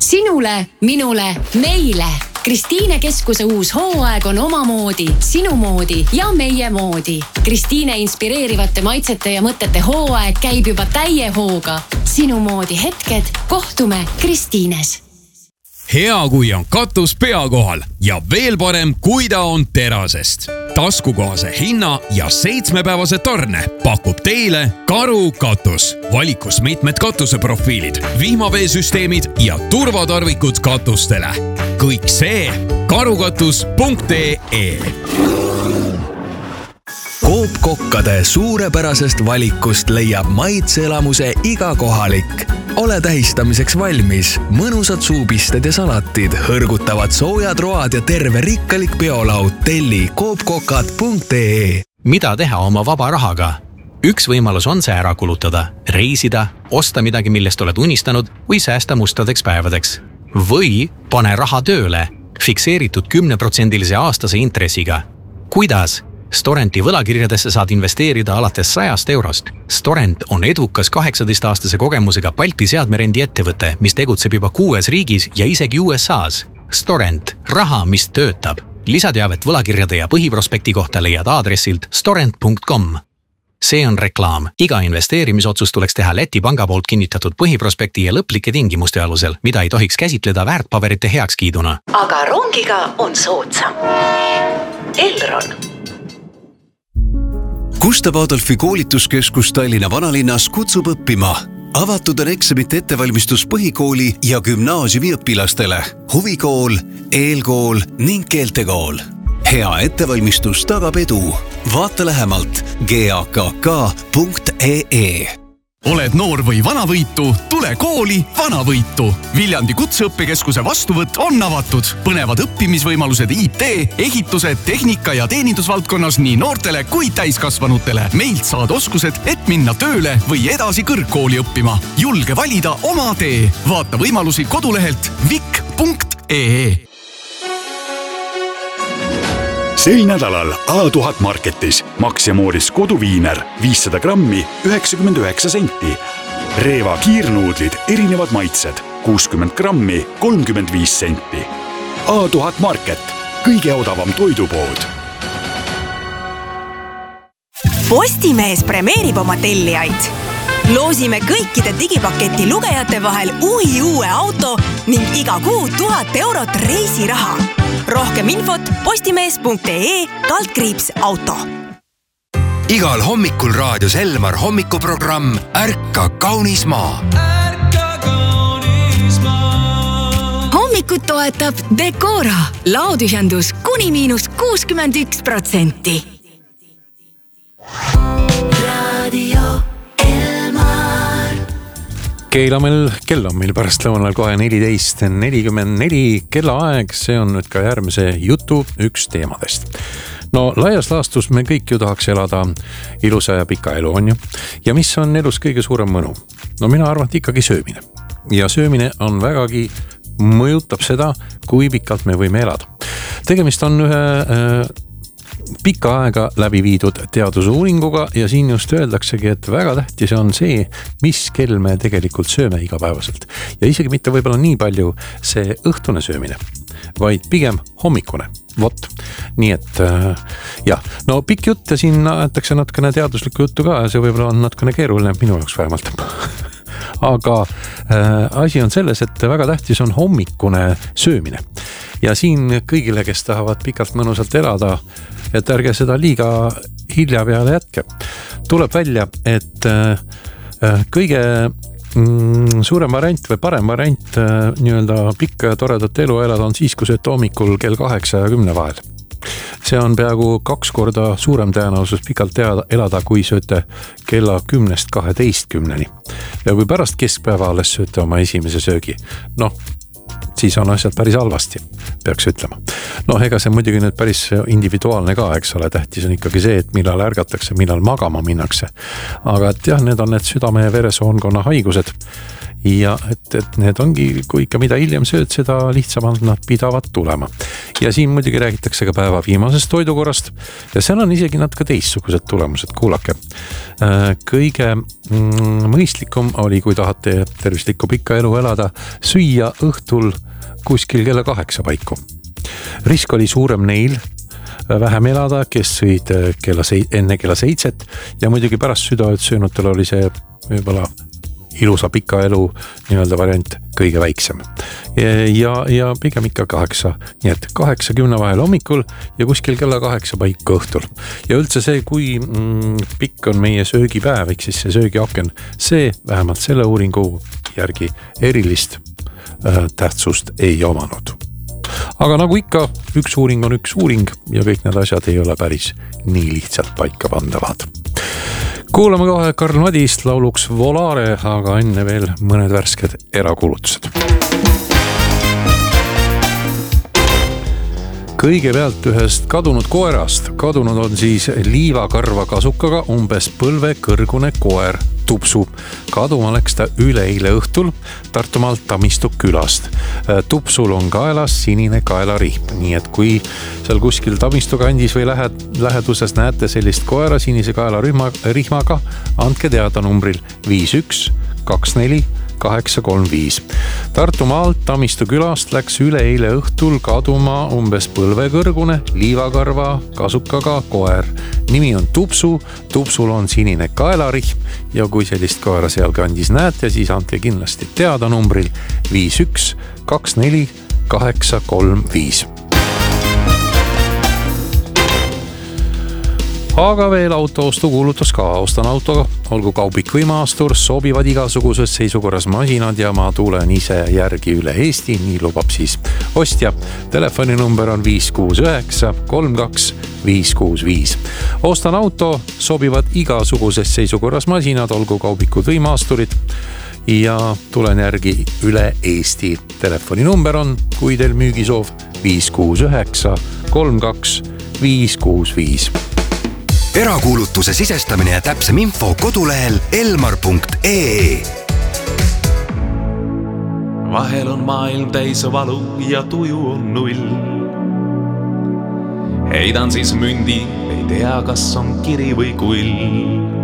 Sinule, minule, meile. Kristiine Keskuse uus hooaeg on omamoodi, sinu moodi ja meie moodi. Kristiine inspireerivate maitsete ja mõtete hooaeg käib juba täie hooga. Sinu moodi hetked, kohtume Kristiines. Hea, kui on katus pea kohal ja veel parem, kui ta on terasest. Taskukohase hinna ja 7-päevase tarne pakub teile Karu katus. Valikus mitmed katuseprofiilid, vihmaveesüsteemid ja turvatarvikud katustele. Kõik see karukatus.ee. Coop kokkade suurepärasest valikust leiab maitseelamuse iga kohalik. Ole tähistamiseks valmis. Mõnusad suupisted ja salatid, hõrgutavad soojad road ja terve rikkalik peolaud. Telli coopkokad.ee. Mida teha oma vaba rahaga? Üks võimalus on see ära kulutada, reisida, osta midagi, millest oled unistanud või säästa mustadeks päevadeks. Või pane raha tööle, fikseeritud 10% aastase intressiga. Kuidas? Storenti võlakirjadesse saad investeerida alates 100 eurost. Storent on edukas 18-aastase kogemusega Balti seadmerendi ettevõte, mis tegutseb juba 6 riigis ja isegi USA's. Storent, raha, mis töötab. Lisateavet võlakirjade ja põhiprospekti kohta leiad aadressilt storent.com. See on reklaam. Iga investeerimisotsus tuleks teha Läti panga poolt kinnitatud põhiprospekti ja lõplike tingimuste alusel, mida ei tohiks käsitleda väärtpaberite heakskiiduna. Aga rongiga on soodsam. Elron. Gustav Adolfi koolituskeskus Tallinna vanalinnas kutsub õppima. Avatud on eksamite ettevalmistus põhikooli ja gümnaasiumi õpilastele. Huvikool, eelkool ning keeltekool. Hea ettevalmistus tagab edu. Vaata lähemalt gakk.ee. Oled noor või vanavõitu? Tule kooli Vanavõitu. Viljandi kutseõppekeskuse vastuvõtt on avatud. Põnevad õppimisvõimalused IT, ehituse, tehnika ja teenindusvaldkonnas nii noortele kui täiskasvanutele. Meilt saad oskused, et minna tööle või edasi kõrgkooli õppima. Julge valida oma tee. Vaata võimalusi kodulehelt vik.ee. Sel nädalal A1000 Marketis Max ja Mooris koduviiner 500 grammi 99 senti. Reeva kiirnuudlid erinevad maitsed 60 grammi 35 senti. A1000 Market, kõige odavam toidupood. Postimees premeerib oma tellijaid. Loosime kõikide digipaketi lugejate vahel uue auto ning iga kuu 1000 eurot reisiraha. Rohkem infot postimees.ee/auto. Igal hommikul raadios Elmar hommikuprogramm Ärka kaunis maa. Hommikut toetab Decora. Laodühendus kuni –61%. Radio Elmar. Kell on meil pärast lõunal kohe 14.44 kellaaeg, see on nüüd ka järgmise jutu üks teemadest. No laias laastus me kõik ju tahaks elada ilusa ja pika elu, on ju? Ja mis on elus kõige suurem mõnu? No mina arvan, et ikkagi söömine. Ja söömine on vägagi mõjutab seda, kui pikalt me võime elada. Tegemist on ühe pikka aega läbi viidud teadusuuringuga ja siin just öeldaksegi, et väga tähtis on see, mis kell me tegelikult sööme igapäevaselt. Ja isegi mitte võib-olla nii palju see õhtune söömine, vaid pigem hommikune. Vot, nii et jah, no pikk jutt ja siin aetakse natukene teaduslikku juttu ka ja see võib-olla on natukene keeruline minu jaoks vähemalt. Aga asi on selles, et väga tähtis on hommikune söömine. Ja siin kõigile, kes tahavad pikalt mõnusalt elada, et ärge seda liiga hilja peale jätke. Tuleb välja, et kõige suurem variant või parem variant nii-öelda pikka ja toredat elu elada on siis, kui sööte hommikul kell 8 ja 10 vahel. See on peaaegu 2 korda suurem tõenäosus pikalt elada, kui sööte kella 10-12. Ja kui pärast keskpäeva alles sööte oma esimese söögi, siis on asjad päris halvasti, peaks ütlema. Ega see muidugi nüüd päris individuaalne ka, eks ole, tähtis on ikkagi see, et millal ärgatakse, millal magama minnakse. Aga et jah, need on need südame- ja veresoonkonna haigused ja et need ongi, kui ikka mida hiljem sööd, seda lihtsamalt nad pidavad tulema. Ja siin muidugi räägitakse ka päeva viimasest toidukorrast ja seal on isegi natuke teistsugused tulemused, kuulake. Kõige mõistlikum oli, kui tahate tervislikku pikka elu elada, süüa õhtul kuskil kella 8 paiku. Risk oli suurem neil vähem elada, kes sõid enne kella 7 ja muidugi pärast südaööd söönutel oli see võib-olla ilusa pika elu nii-öelda variant kõige väiksem. Ja pigem ikka 8, nii et 8-10 vahel hommikul ja kuskil kella 8 paiku õhtul. Ja üldse see, kui pikk on meie söögipäev, ehk siis see söögiaken, see vähemalt selle uuringu järgi erilist tähtsust ei omanud. Aga nagu ikka, üks uuring on üks uuring ja kõik need asjad ei ole päris nii lihtsalt paika pandavad. Kuulame kohe Karl Madist lauluks Volare, aga enne veel mõned värsked erakuulutused. Kõigepealt ühest kadunud koerast. Kadunud on siis liivakarva kasukaga umbes põlve kõrgune koer Tupsu. Kaduma läks ta üleeile õhtul Tartumaalt Tamistu külast. Tupsul on kaelas sinine kaelarihm, nii et kui seal kuskil Tamistu kandis või läheduses näete sellist koera sinise kaelarihmaga, andke teada numbril 5124 835. Tartumaalt Tamistu külast läks üleeile õhtul kaduma umbes põlvekõrgune liivakarva kasukaga koer. Nimi on Tupsu, Tupsul on sinine kaelarihm ja kui sellist koera seal kandis näete, siis andke kindlasti teada numbril 5124 835. Aga veel autoostu kuulutus ka. Ostan autoga, olgu kaubik või maastur, sobivad igasuguses seisukorras masinad ja ma tulen ise järgi üle Eesti, nii lubab siis ostja. Telefoninumber on 569 32 565. Ostan auto, sobivad igasuguses seisukorras masinad, olgu kaubikud või maasturid ja tulen järgi üle Eesti. Telefoninumber on, kui teil müügisoov, 569 32 565. Erakuulutuse sisestamine ja täpsem info kodulehel elmar.ee. Vahel on maailm täis valu ja tuju on null. Heidan siis mündi, ei tea, kas on kiri või kull.